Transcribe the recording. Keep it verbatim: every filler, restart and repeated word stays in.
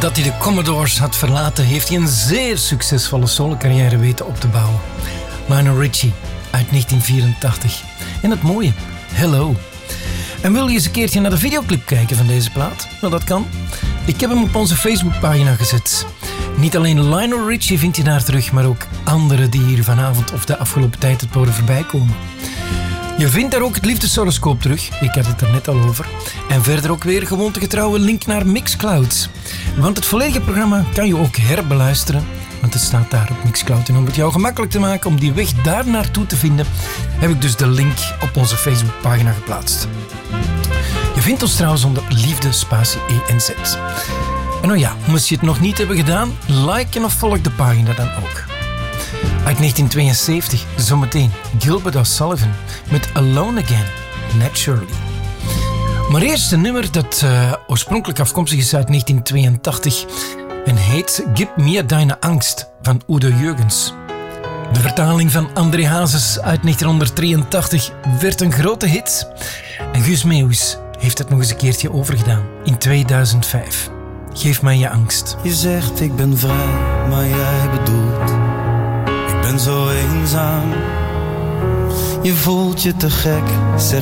Nadat hij de Commodores had verlaten, heeft hij een zeer succesvolle solo-carrière weten op te bouwen. Lionel Richie uit negentien vierentachtig. En het mooie, Hello. En wil je eens een keertje naar de videoclip kijken van deze plaat? Wel, dat kan. Ik heb hem op onze Facebookpagina gezet. Niet alleen Lionel Richie vind je daar terug, maar ook anderen die hier vanavond of de afgelopen tijd het horen voorbij komen. Je vindt daar ook het liefdeshoroscoop terug, ik had het er net al over. En verder ook weer gewoontegetrouwe link naar Mixcloud. Want het volledige programma kan je ook herbeluisteren, want het staat daar op Mixcloud. En om het jou gemakkelijk te maken om die weg daar naartoe te vinden, heb ik dus de link op onze Facebookpagina geplaatst. Je vindt ons trouwens onder liefde spatie E N Z. En nou ja, moest je het nog niet hebben gedaan, like of volg de pagina dan ook. Uit negentien tweeënzeventig, zometeen Gilbert O'Sullivan met Alone Again, Naturally. Maar eerst een nummer dat uh, oorspronkelijk afkomstig is uit negentien tweeëntachtig en heet Gib mir deine Angst van Udo Jürgens. De vertaling van André Hazes uit negentienhonderddrieëntachtig werd een grote hit en Guus Meeuwis heeft het nog eens een keertje overgedaan in tweeduizend vijf. Geef mij je angst. Je zegt ik ben vrij, maar jij bedoelt ik ben zo eenzaam. Je voelt je te gek, zeg